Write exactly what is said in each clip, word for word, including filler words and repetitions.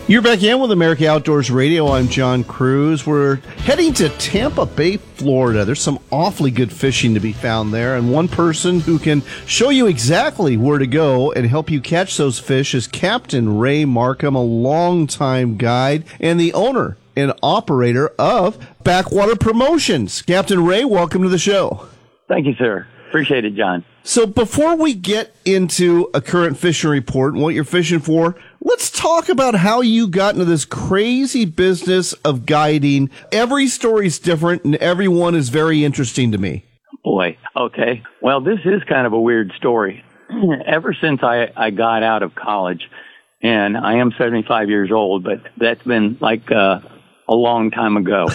You're back in with America Outdoors Radio. I'm John Cruz. We're heading to Tampa Bay, Florida. There's some awfully good fishing to be found there, and one person who can show you exactly where to go and help you catch those fish is Captain Ray Markham, a longtime guide and the owner and operator of Backwater Promotions. Captain Ray, welcome to the show. Thank you, sir. Appreciate it, John. So before we get into a current fishing report and what you're fishing for, let's talk about how you got into this crazy business of guiding. Every story's different and everyone is very interesting to me. Boy, okay. Well, this is kind of a weird story. Ever since I, I got out of college, and I am seventy-five years old, but that's been like uh, a long time ago.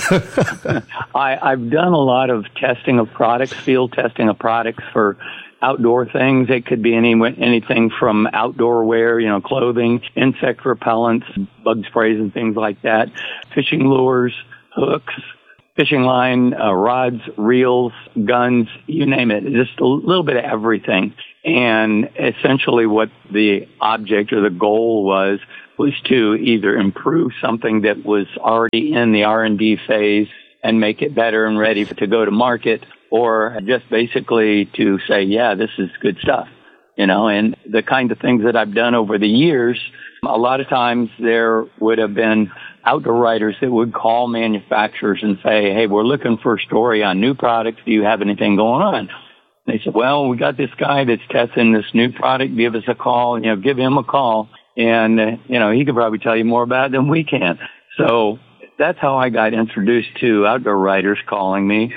I, I've done a lot of testing of products, field testing of products for outdoor things. It could be any anything from outdoor wear, you know, clothing, insect repellents, bug sprays and things like that, fishing lures, hooks, fishing line, uh, rods, reels, guns, you name it, just a little bit of everything. And essentially what the object or the goal was, was to either improve something that was already in the R and D phase and make it better and ready to go to market, or just basically to say, yeah, this is good stuff, you know. And the kind of things that I've done over the years, a lot of times there would have been outdoor writers that would call manufacturers and say, hey, we're looking for a story on new products. Do you have anything going on? They said, well, we got this guy that's testing this new product. Give us a call, you know, give him a call. And, uh, you know, he could probably tell you more about it than we can. So that's how I got introduced to outdoor writers calling me.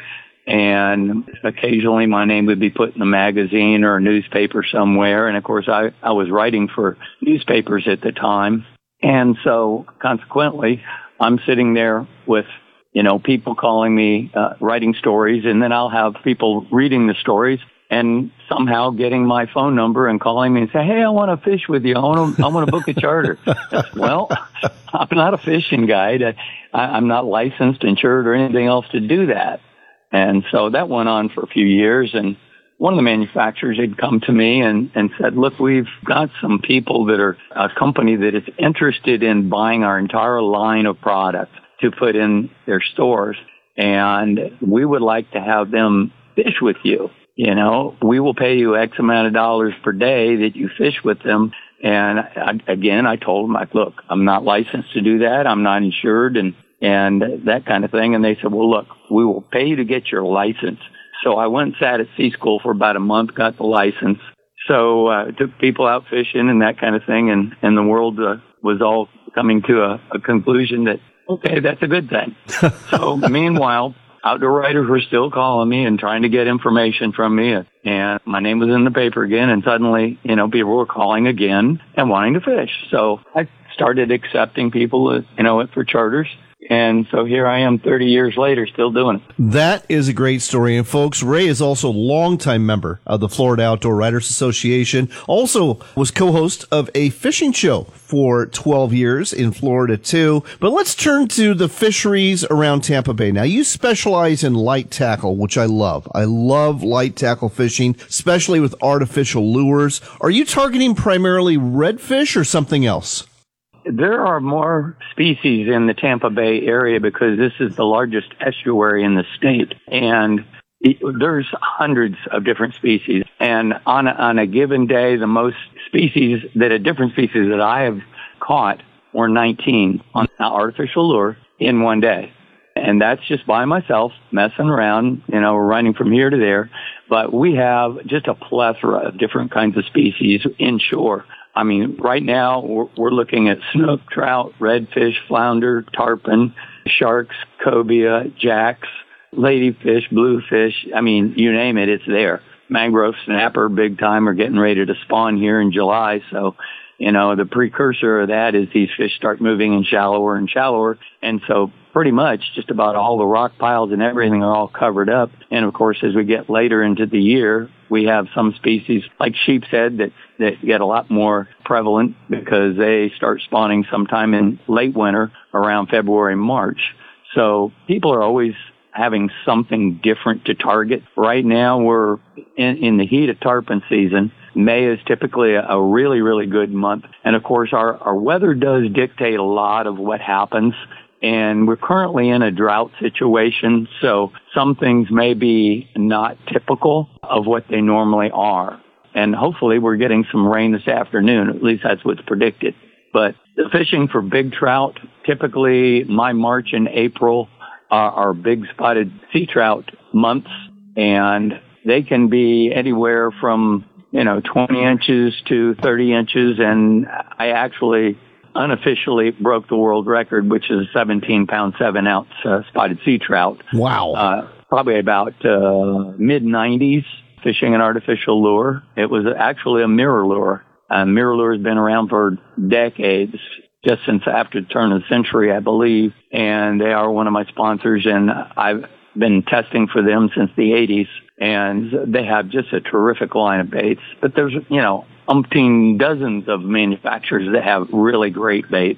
And occasionally my name would be put in a magazine or a newspaper somewhere. And of course, I, I was writing for newspapers at the time. And so consequently, I'm sitting there with, you know, people calling me, uh, writing stories. And then I'll have people reading the stories and somehow getting my phone number and calling me and say, hey, I want to fish with you. I want to, I want to book a charter. Well, I'm not a fishing guide. I, I'm not licensed, insured, or anything else to do that. And so that went on for a few years, and one of the manufacturers had come to me and, and said, look, we've got some people that are a company that is interested in buying our entire line of products to put in their stores, and we would like to have them fish with you. You know, we will pay you X amount of dollars per day that you fish with them. And I, again, I told them, like, look, I'm not licensed to do that. I'm not insured and, and that kind of thing. And they said, well, look, we will pay you to get your license. So I went and sat at Sea School for about a month, got the license. So uh, took people out fishing and that kind of thing. And, and the world uh, was all coming to a, a conclusion that, okay, that's a good thing. So meanwhile, outdoor writers were still calling me and trying to get information from me. And my name was in the paper again. And suddenly, you know, people were calling again and wanting to fish. So I started accepting people, you know, for charters. And so here I am thirty years later, still doing it. That is a great story. And folks, Ray is also a longtime member of the Florida Outdoor Writers Association. Also was co-host of a fishing show for twelve years in Florida too. But let's turn to the fisheries around Tampa Bay. Now, you specialize in light tackle, which I love. I love light tackle fishing, especially with artificial lures. Are you targeting primarily redfish or something else? There are more species in the Tampa Bay area because this is the largest estuary in the state. And it, there's hundreds of different species. And on a, on a given day, the most species that a different species that I have caught were nineteen on an artificial lure in one day. And that's just by myself, messing around, you know, running from here to there. But we have just a plethora of different kinds of species inshore. I mean, right now we're, we're looking at snook, trout, redfish, flounder, tarpon, sharks, cobia, jacks, ladyfish, bluefish. I mean, you name it, it's there. Mangrove snapper, big time, are getting ready to spawn here in July. So, you know, the precursor of that is these fish start moving in shallower and shallower. And so pretty much just about all the rock piles and everything are all covered up. And of course, as we get later into the year, we have some species like sheepshead that, that get a lot more prevalent because they start spawning sometime in late winter around February, March. So people are always having something different to target. Right now, we're in, in the heat of tarpon season. May is typically a, a really, really good month. And of course, our, our weather does dictate a lot of what happens. And we're currently in a drought situation, so some things may be not typical of what they normally are. And hopefully we're getting some rain this afternoon. At least that's what's predicted. But the fishing for big trout, typically my March and April are, are big spotted sea trout months. And they can be anywhere from, you know, twenty inches to thirty inches. And I actually unofficially broke the world record, which is a seventeen pound, seven ounce uh, spotted sea trout. Wow. Uh, probably about uh, mid nineties, fishing an artificial lure. It was actually a mirror lure. Uh, mirror lure has been around for decades, just since after the turn of the century, I believe. And they are one of my sponsors, and I've been testing for them since the eighties. And they have just a terrific line of baits. But there's, you know, umpteen dozens of manufacturers that have really great baits.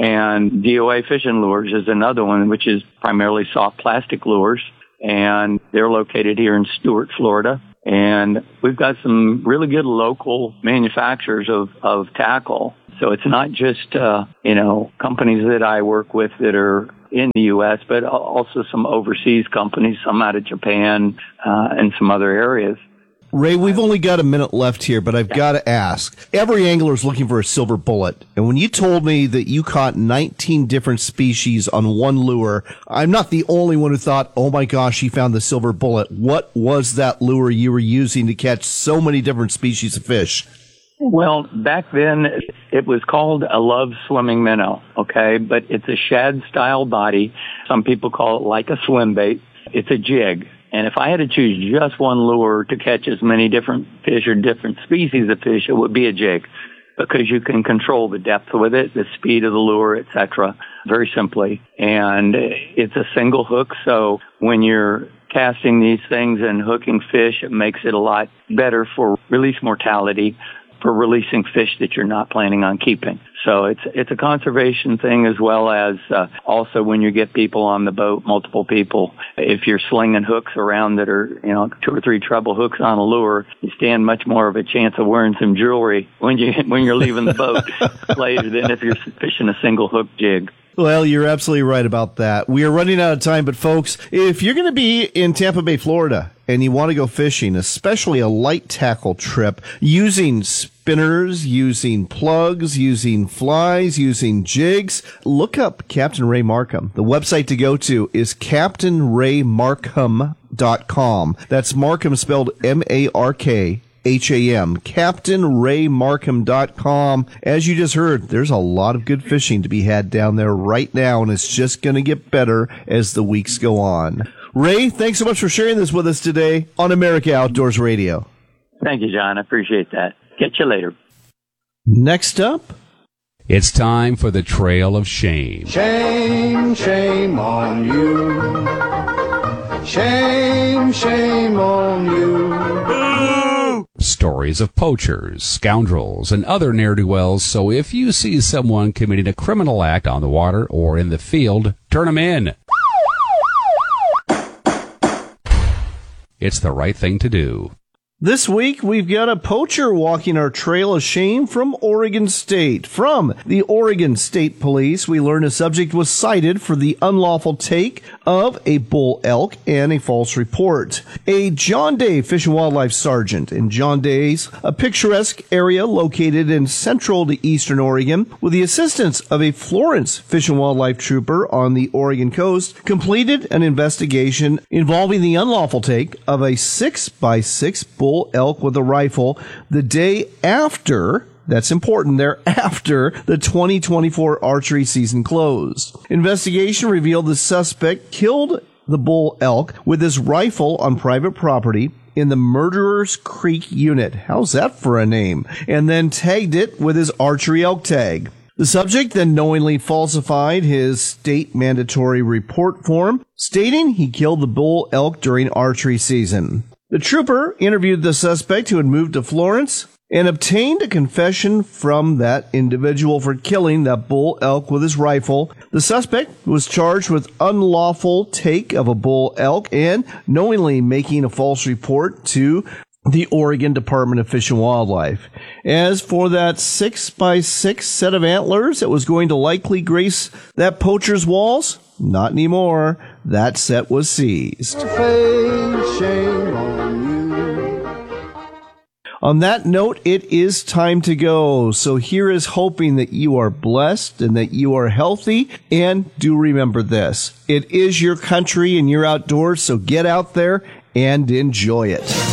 And D O A Fishing Lures is another one, which is primarily soft plastic lures. And they're located here in Stuart, Florida. And we've got some really good local manufacturers of, of tackle. So it's not just, uh, you know, companies that I work with that are in the U S, but also some overseas companies, some out of Japan, uh, and some other areas. Ray, we've only got a minute left here, but I've got to ask. Every angler is looking for a silver bullet. And when you told me that you caught nineteen different species on one lure, I'm not the only one who thought, oh my gosh, he found the silver bullet. What was that lure you were using to catch so many different species of fish? Well, back then it was called a Love Swimming Minnow, okay? But it's a shad-style body. Some people call it like a swim bait. It's a jig. And if I had to choose just one lure to catch as many different fish or different species of fish, it would be a jig, because you can control the depth with it, the speed of the lure, et cetera, very simply. And it's a single hook, so when you're casting these things and hooking fish, it makes it a lot better for release mortality, for releasing fish that you're not planning on keeping. So it's it's a conservation thing, as well as uh, also when you get people on the boat, multiple people, if you're slinging hooks around that are, you know, two or three treble hooks on a lure, you stand much more of a chance of wearing some jewelry when you when you're leaving the boat later than if you're fishing a single hook jig. Well, you're absolutely right about that. We are running out of time, but folks, if you're going to be in Tampa Bay, Florida, and you want to go fishing, especially a light tackle trip, using spinners, using plugs, using flies, using jigs, look up Captain Ray Markham. The website to go to is captain ray markham dot com. That's Markham spelled M A R K H A M, captain ray markham dot com. As you just heard, there's a lot of good fishing to be had down there right now, and it's just going to get better as the weeks go on. Ray, thanks so much for sharing this with us today on America Outdoors Radio. Thank you, John. I appreciate that. Catch you later. Next up, it's time for the Trail of Shame. Shame, shame on you. Shame, shame on you. Stories of poachers, scoundrels, and other ne'er-do-wells, so if you see someone committing a criminal act on the water or in the field, turn them in. It's the right thing to do. this week, we've got a poacher walking our trail of shame from Oregon State. From the Oregon State Police, we learned a subject was cited for the unlawful take of a bull elk and a false report. A John Day Fish and Wildlife Sergeant in John Day's, a picturesque area located in central to eastern Oregon, with the assistance of a Florence Fish and Wildlife Trooper on the Oregon coast, completed an investigation involving the unlawful take of a six by six bull elk with a rifle the day after, that's important there, after the twenty twenty-four archery season closed. Investigation revealed the suspect killed the bull elk with his rifle on private property in the Murderers Creek unit. How's that for a name? And then tagged it with his archery elk tag. The subject then knowingly falsified his state mandatory report form, stating he killed the bull elk during archery season. The trooper interviewed the suspect, who had moved to Florence, and obtained a confession from that individual for killing that bull elk with his rifle. The suspect was charged with unlawful take of a bull elk and knowingly making a false report to the Oregon Department of Fish and Wildlife. As for that six by six set of antlers that was going to likely grace that poacher's walls, not anymore. That set was seized. Face, shame on you. On that note, it is time to go. So here is hoping that you are blessed and that you are healthy. And do remember this. It is your country and you're outdoors, so get out there and enjoy it.